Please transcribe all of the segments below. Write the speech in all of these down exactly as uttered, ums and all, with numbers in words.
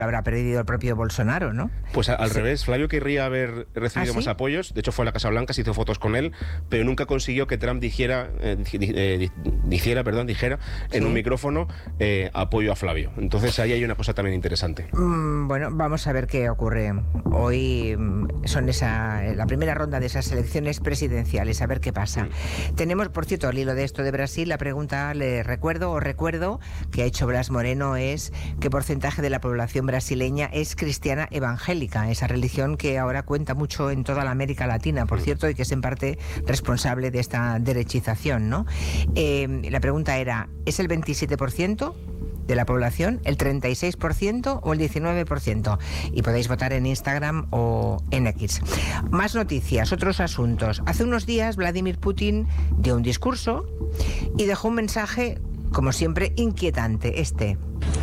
habrá perdido el propio Bolsonaro, ¿no? Pues a, al Sí. revés, Flavio querría haber recibido ¿Ah, más sí? apoyos. De hecho, fue a la Casa Blanca, se hizo fotos con él, pero nunca consiguió que Trump dijera, eh, di- eh, di- dijera, perdón, dijera en Sí. un micrófono eh, apoyo a Flavio. Entonces ahí hay una cosa también interesante. Mm, Bueno, vamos a ver qué ocurre. Hoy mm, son esa la primera ronda de esas elecciones presidenciales, a ver qué pasa. Tenemos, por cierto, al hilo de esto de Brasil, la pregunta, le recuerdo o recuerdo que ha hecho Blas Moreno es qué porcentaje de la población brasileña es cristiana evangélica, esa religión que ahora cuenta mucho en toda la América Latina, por cierto, y que es en parte responsable de esta derechización, ¿no? Eh, la pregunta era, ¿es el veintisiete por ciento? De la población, el treinta y seis por ciento o el diecinueve por ciento. Y podéis votar en Instagram o en X. Más noticias, otros asuntos. Hace unos días Vladimir Putin dio un discurso y dejó un mensaje, como siempre, inquietante. Este.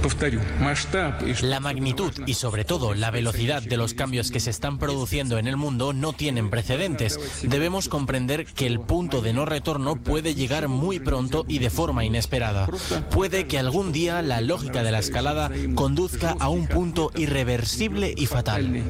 La magnitud y sobre todo la velocidad de los cambios que se están produciendo en el mundo no tienen precedentes. Debemos comprender que el punto de no retorno puede llegar muy pronto y de forma inesperada. Puede que algún día la lógica de la escalada conduzca a un punto irreversible y fatal.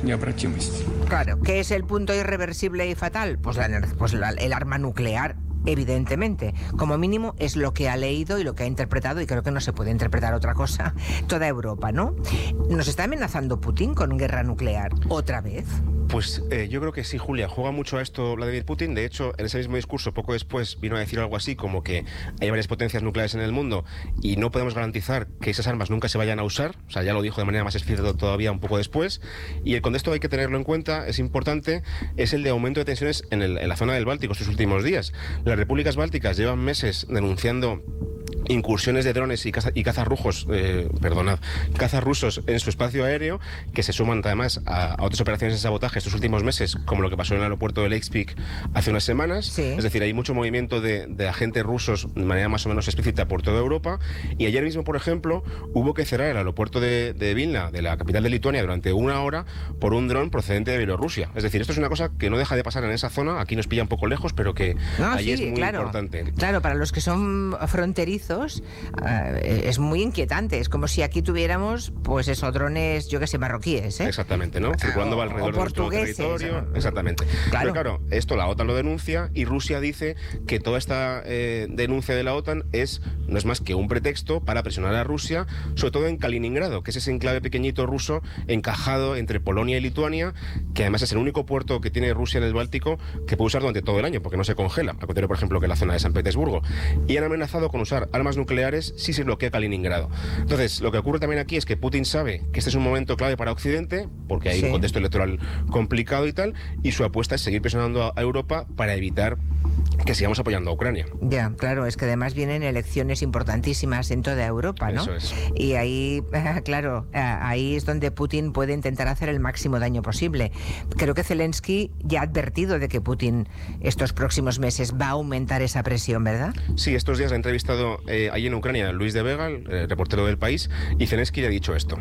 Claro, ¿qué es el punto irreversible y fatal? Pues, la, pues la, el arma nuclear. Evidentemente, como mínimo es lo que ha leído y lo que ha interpretado, y creo que no se puede interpretar otra cosa, toda Europa, ¿no? ¿Nos está amenazando Putin con guerra nuclear otra vez? Pues eh, yo creo que sí, Julia, juega mucho a esto Vladimir Putin. De hecho, en ese mismo discurso, poco después, vino a decir algo así como que hay varias potencias nucleares en el mundo y no podemos garantizar que esas armas nunca se vayan a usar. O sea, ya lo dijo de manera más explícita todavía un poco después. Y el contexto hay que tenerlo en cuenta, es importante, es el de aumento de tensiones en, el, en la zona del Báltico estos últimos días. Las repúblicas bálticas llevan meses denunciando incursiones de drones y, caza, y cazas rujos, eh, perdonad, cazas rusos en su espacio aéreo, que se suman además a, a otras operaciones de sabotaje estos últimos meses, como lo que pasó en el aeropuerto de Lake hace unas semanas. Sí. Es decir, hay mucho movimiento de, de agentes rusos de manera más o menos explícita por toda Europa. Y ayer mismo, por ejemplo, hubo que cerrar el aeropuerto de, de Vilna, de la capital de Lituania, durante una hora por un dron procedente de Bielorrusia. Es decir, esto es una cosa que no deja de pasar en esa zona. Aquí nos pilla un poco lejos, pero que No, ahí sí, es muy claro. importante. Claro, para los que son fronterizos, uh, es muy inquietante. Es como si aquí tuviéramos, pues eso, drones, yo que sé, marroquíes, ¿eh? Exactamente, ¿no? Circulando o, alrededor o de nuestro portugueses, territorio. ¿no? Exactamente. Claro. Pero claro, esto la OTAN lo denuncia y Rusia dice que toda esta eh, denuncia de la OTAN es no es más que un pretexto para presionar a Rusia, sobre todo en Kaliningrado, que es ese enclave pequeñito ruso encajado entre Polonia y Lituania, que además es el único puerto que tiene Rusia en el Báltico que puede usar durante todo el año, porque no se congela, al contrario, por ejemplo, que la zona de San Petersburgo. Y han amenazado con usar armas nucleares si se bloquea Kaliningrado. Entonces, lo que ocurre también aquí es que Putin sabe que este es un momento clave para Occidente, porque hay Sí. un contexto electoral complicado y tal, y su apuesta es seguir presionando a Europa para evitar que sigamos apoyando a Ucrania. Ya, claro, es que además vienen elecciones importantísimas en toda Europa, ¿no? Eso es. Y ahí, claro, ahí es donde Putin puede intentar hacer el máximo daño posible. Creo que Zelensky ya ha advertido de que Putin estos próximos meses va a aumentar esa presión, ¿verdad? Sí, estos días ha entrevistado eh, allí en Ucrania Luis de Vega, el eh, reportero del País, y Zelensky le ha dicho esto.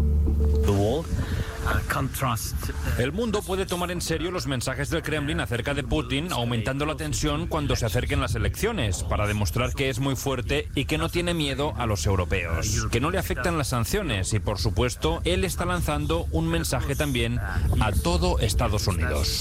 El mundo puede tomar en serio los mensajes del Kremlin acerca de Putin, aumentando la tensión cuando se acerquen las elecciones, para demostrar que es muy fuerte y que no tiene miedo a los europeos, que no le afectan las sanciones y, por supuesto, él está lanzando un mensaje también a todo Estados Unidos.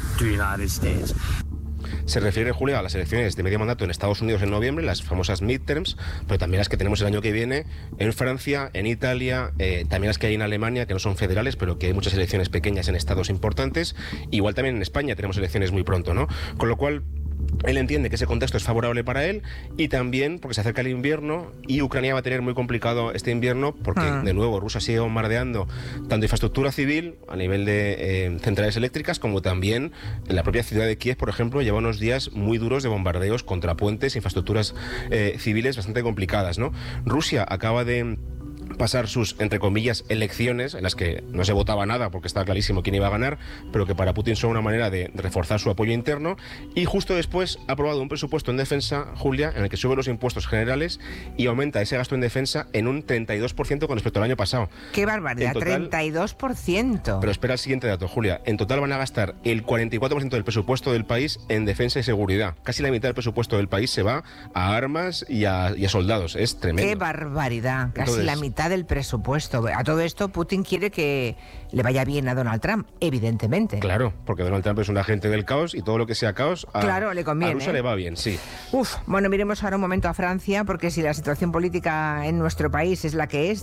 Se refiere, Julia, a las elecciones de medio mandato en Estados Unidos en noviembre, las famosas midterms, pero también las que tenemos el año que viene en Francia, en Italia, eh, también las que hay en Alemania, que no son federales, pero que hay muchas elecciones pequeñas en estados importantes. Igual también en España tenemos elecciones muy pronto, ¿no? Con lo cual, él entiende que ese contexto es favorable para él y también porque se acerca el invierno y Ucrania va a tener muy complicado este invierno porque, ah. de nuevo, Rusia sigue bombardeando tanto infraestructura civil a nivel de eh, centrales eléctricas como también en la propia ciudad de Kiev, por ejemplo, lleva unos días muy duros de bombardeos contra puentes, infraestructuras eh, civiles bastante complicadas, ¿no? Rusia acaba de pasar sus, entre comillas, elecciones, en las que no se votaba nada porque estaba clarísimo quién iba a ganar, pero que para Putin son una manera de reforzar su apoyo interno, y justo después ha aprobado un presupuesto en defensa, Julia, en el que sube los impuestos generales y aumenta ese gasto en defensa en un treinta y dos por ciento con respecto al año pasado. ¡Qué barbaridad! Total, treinta y dos por ciento. Pero espera el siguiente dato, Julia. En total van a gastar el cuarenta y cuatro por ciento del presupuesto del país en defensa y seguridad. Casi la mitad del presupuesto del país se va a armas y a, y a soldados. Es tremendo. ¡Qué barbaridad! Casi Entonces, la mitad mitad del presupuesto. A todo esto, Putin quiere que le vaya bien a Donald Trump, evidentemente. Claro, porque Donald Trump es un agente del caos y todo lo que sea caos a, claro, le conviene, a Rusia ¿eh? le va bien, sí. Uf, bueno, miremos ahora un momento a Francia, porque si la situación política en nuestro país es la que es,